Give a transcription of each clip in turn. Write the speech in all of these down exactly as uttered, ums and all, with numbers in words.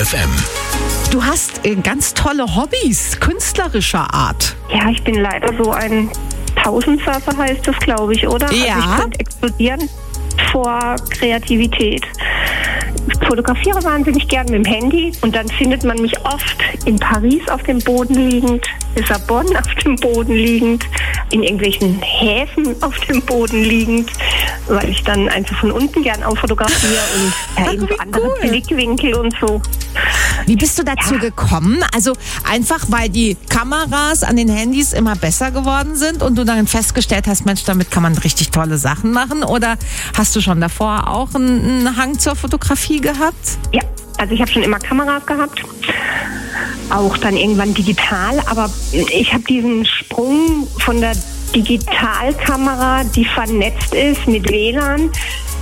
F M. Du hast äh, ganz tolle Hobbys, künstlerischer Art. Ja, ich bin leider so ein Tausendsasser, heißt das, glaube ich, oder? Ja. Also ich könnte explodieren vor Kreativität. Ich fotografiere wahnsinnig gern mit dem Handy und dann findet man mich oft in Paris auf dem Boden liegend, Lissabon auf dem Boden liegend, in irgendwelchen Häfen auf dem Boden liegend, weil ich dann einfach von unten gern auffotografiere und ja, eben so andere cool. Blickwinkel und so. Wie bist du dazu Ja. gekommen? Also einfach, weil die Kameras an den Handys immer besser geworden sind und du dann festgestellt hast, Mensch, damit kann man richtig tolle Sachen machen? Oder hast du schon davor auch einen, einen Hang zur Fotografie gehabt? Ja, also ich habe schon immer Kameras gehabt, auch dann irgendwann digital, aber ich habe diesen Sprung von der Digitalkamera, die vernetzt ist mit W L A N,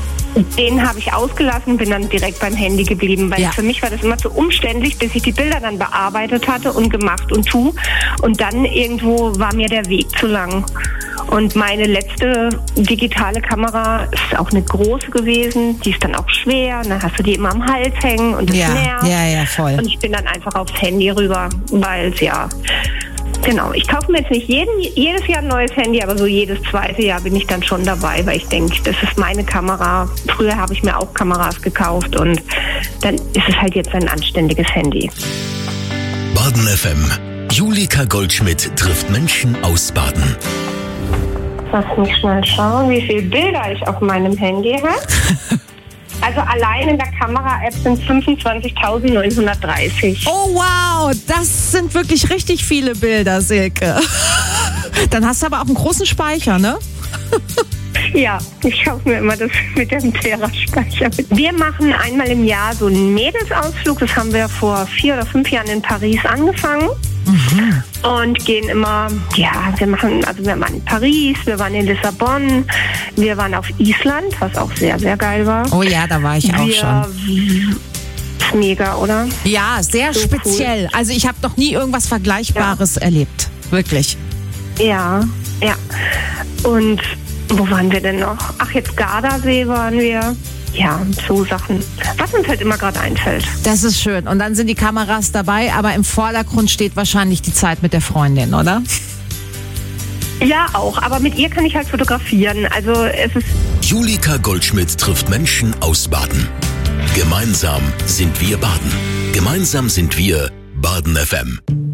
den habe ich ausgelassen, bin dann direkt beim Handy geblieben, weil Ja. für mich war das immer zu umständlich, bis ich die Bilder dann bearbeitet hatte und gemacht und tu. Und dann irgendwo war mir der Weg zu lang. Und meine letzte digitale Kamera ist auch eine große gewesen, die ist dann auch schwer, und dann hast du die immer am Hals hängen und das Ja, nervt. ja, ja, voll. Und ich bin dann einfach aufs Handy rüber, weil es ja... Genau, ich kaufe mir jetzt nicht jeden, jedes Jahr ein neues Handy, aber so jedes zweite Jahr bin ich dann schon dabei, weil ich denke, das ist meine Kamera. Früher habe ich mir auch Kameras gekauft und dann ist es halt jetzt ein anständiges Handy. Baden F M. Julika Goldschmidt trifft Menschen aus Baden. Lass mich schnell schauen, wie viele Bilder ich auf meinem Handy habe. Also allein in der Kamera-App sind fünfundzwanzigtausendneunhundertdreißig. Oh wow, das sind wirklich richtig viele Bilder, Silke. Dann hast du aber auch einen großen Speicher, ne? Ja, ich kaufe mir immer das mit dem Teraspeicher. Wir machen einmal im Jahr so einen Mädelsausflug. Das haben wir vor vier oder fünf Jahren in Paris angefangen. Mhm. Und gehen immer, ja, wir machen, also wir waren in Paris, wir waren in Lissabon, wir waren auf Island, was auch sehr, sehr geil war. Oh ja, da war ich auch wir, schon. Ist mega, oder? Ja, sehr So speziell. cool. Also ich habe noch nie irgendwas Vergleichbares erlebt. Wirklich. Ja, ja. Und wo waren wir denn noch? Ach, jetzt Gardasee waren wir. Ja, so Sachen. Was uns halt immer gerade einfällt. Das ist schön. Und dann sind die Kameras dabei, aber im Vordergrund steht wahrscheinlich die Zeit mit der Freundin, oder? Ja, auch. Aber mit ihr kann ich halt fotografieren. Also es ist... Julika Goldschmidt trifft Menschen aus Baden. Gemeinsam sind wir Baden. Gemeinsam sind wir Baden F M.